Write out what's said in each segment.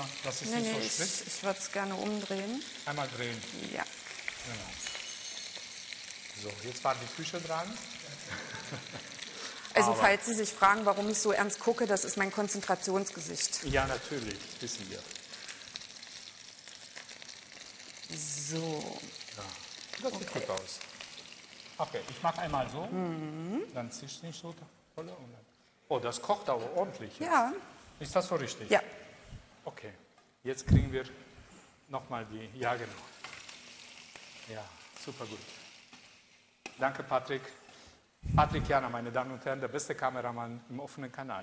das ist Nee, nicht nee, so strikt? ich würde es gerne umdrehen. Einmal drehen. Ja. Genau. So, jetzt war die Küche dran. Also Aber- falls Sie sich fragen, warum ich so ernst gucke, das ist mein Konzentrationsgesicht. Ja, natürlich, wissen wir. So. Ja. Das sieht Okay. gut aus. Okay, ich mache einmal so, dann ziehst du nicht so voll. Und dann. Oh, das kocht aber ordentlich jetzt. Ja. Ist das so richtig? Ja. Okay, jetzt kriegen wir nochmal die, ja genau. Ja, super gut. Danke, Patrick. Patrick Jana, meine Damen und Herren, der beste Kameramann im offenen Kanal.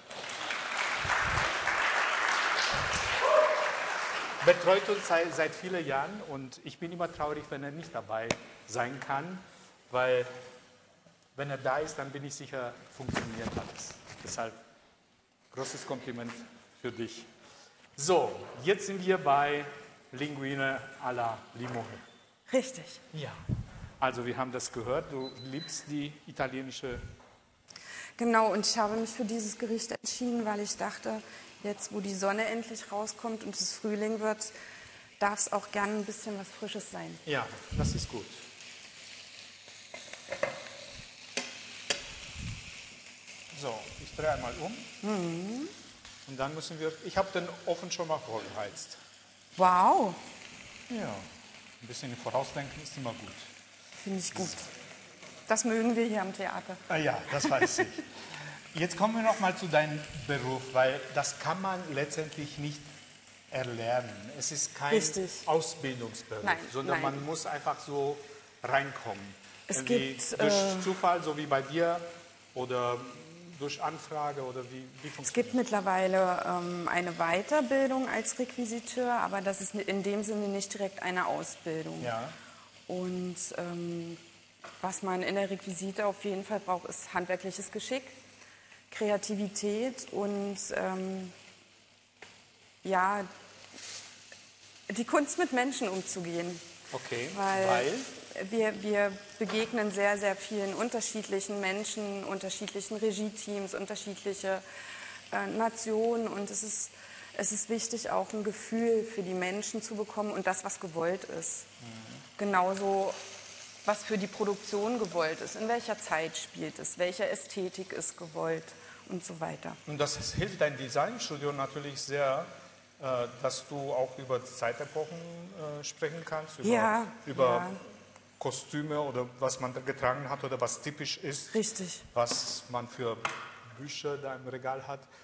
Betreut uns seit vielen Jahren und ich bin immer traurig, wenn er nicht dabei sein kann, weil wenn er da ist, dann bin ich sicher, funktioniert alles. Deshalb großes Kompliment für dich. So, jetzt sind wir bei Linguine alla Limone. Richtig. Ja. Also wir haben das gehört, du liebst die italienische... Genau, und ich habe mich für dieses Gericht entschieden, weil ich dachte, jetzt wo die Sonne endlich rauskommt und es Frühling wird, darf es auch gerne ein bisschen was Frisches sein. Ja, das ist gut. So, ich drehe einmal um. Und dann müssen wir... Ich habe den Ofen schon mal vorgeheizt. Wow, Ja, ein bisschen vorausdenken ist immer gut. finde ich gut. Das mögen wir hier am Theater. Ah ja, das weiß ich. Jetzt kommen wir noch mal zu deinem Beruf, weil das kann man letztendlich nicht erlernen. Es ist kein Richtig. Ausbildungsberuf, Nein, sondern nein. man muss einfach so reinkommen. Es Irgendwie gibt, durch Zufall, so wie bei dir, oder durch Anfrage, oder wie Es funktioniert gibt mittlerweile eine Weiterbildung als Requisiteur, aber das ist in dem Sinne nicht direkt eine Ausbildung. Ja, Und was man in der Requisite auf jeden Fall braucht, ist handwerkliches Geschick, Kreativität und ja, die Kunst mit Menschen umzugehen. okay, Weil wir begegnen sehr, sehr vielen unterschiedlichen Menschen, unterschiedlichen Regieteams, unterschiedliche Nationen und es ist wichtig, auch ein Gefühl für die Menschen zu bekommen und das, was gewollt ist. Genauso, was für die Produktion gewollt ist, in welcher Zeit spielt es, welche Ästhetik ist gewollt und so weiter. Und das hilft dein Designstudio natürlich sehr, dass du auch über Zeitepochen sprechen kannst, über ja. Kostüme oder was man da getragen hat oder was typisch ist, Richtig. was man für Bücher da im Regal hat.